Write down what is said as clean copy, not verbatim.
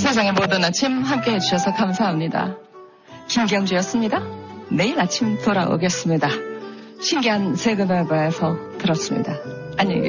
세상의 모든 아침 함께 해주셔서 감사합니다. 김경주였습니다. 내일 아침 돌아오겠습니다. 신기한 세금에 관해서 들었습니다. 안녕히 계세요.